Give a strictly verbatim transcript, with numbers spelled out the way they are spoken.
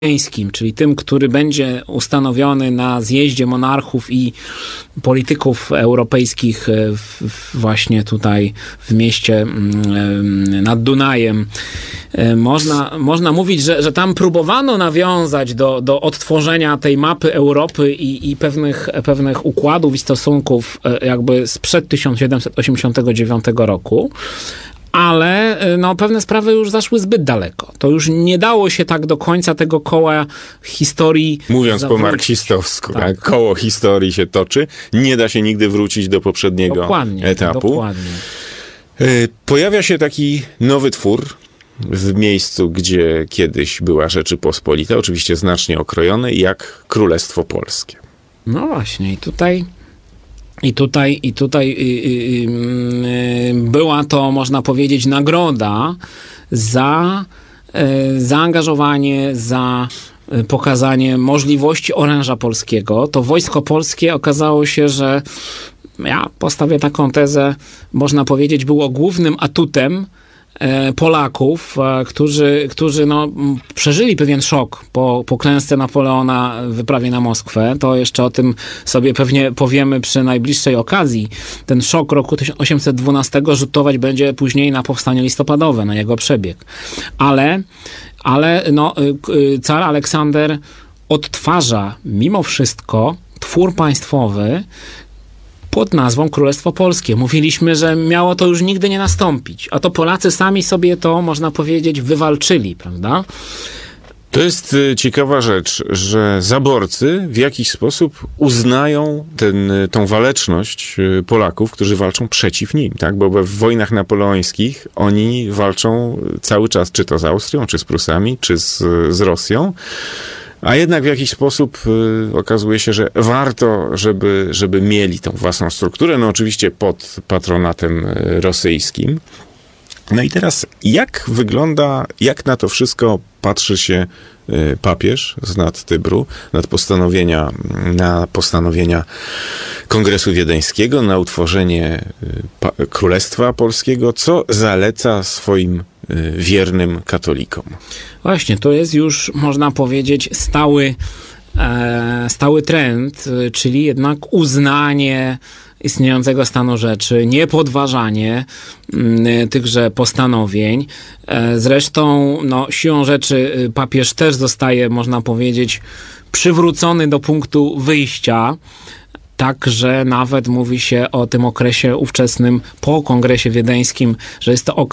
czyli tym, który będzie ustanowiony na zjeździe monarchów i polityków europejskich w, w właśnie tutaj w mieście nad Dunajem. Można, można mówić, że, że tam próbowano nawiązać do, do odtworzenia tej mapy Europy i, i pewnych, pewnych układów i stosunków jakby sprzed tysiąc siedemset osiemdziesiątego dziewiątego roku. Ale no, pewne sprawy już zaszły zbyt daleko. To już nie dało się tak do końca tego koła historii Mówiąc zawrócić. po marksistowsku, tak. Tak. Koło historii się toczy. Nie da się nigdy wrócić do poprzedniego Dokładnie, etapu. Dokładnie. Pojawia się taki nowy twór w miejscu, gdzie kiedyś była Rzeczypospolita, oczywiście znacznie okrojony, jak Królestwo Polskie. No właśnie, i tutaj... I tutaj, i tutaj yy, yy, była to, można powiedzieć, nagroda za yy, zaangażowanie, za pokazanie możliwości oręża polskiego. To Wojsko Polskie okazało się, że ja postawię taką tezę, można powiedzieć, było głównym atutem Polaków, którzy, którzy no, przeżyli pewien szok po, po klęsce Napoleona w wyprawie na Moskwę. To jeszcze o tym sobie pewnie powiemy przy najbliższej okazji. Ten szok roku tysiąc osiemset dwunastego rzutować będzie później na powstanie listopadowe, na jego przebieg. Ale, ale no, car Aleksander odtwarza mimo wszystko twór państwowy pod nazwą Królestwo Polskie. Mówiliśmy, że miało to już nigdy nie nastąpić. A to Polacy sami sobie to, można powiedzieć, wywalczyli, prawda? To jest ciekawa rzecz, że zaborcy w jakiś sposób uznają ten, tą waleczność Polaków, którzy walczą przeciw nim, tak? Bo w wojnach napoleońskich oni walczą cały czas, czy to z Austrią, czy z Prusami, czy z, z Rosją. A jednak w jakiś sposób y, okazuje się, że warto, żeby, żeby mieli tą własną strukturę, no oczywiście pod patronatem y, rosyjskim. No i teraz jak wygląda, jak na to wszystko patrzy się y, papież z nad Tybru, nad postanowienia, na postanowienia Kongresu Wiedeńskiego, na utworzenie y, pa, Królestwa Polskiego, co zaleca swoim y, wiernym katolikom? Właśnie, to jest już, można powiedzieć, stały, e, stały trend, czyli jednak uznanie istniejącego stanu rzeczy, niepodważanie m, tychże postanowień. E, zresztą no, siłą rzeczy papież też zostaje, można powiedzieć, przywrócony do punktu wyjścia. Tak, że nawet mówi się o tym okresie ówczesnym po Kongresie Wiedeńskim, że jest to okres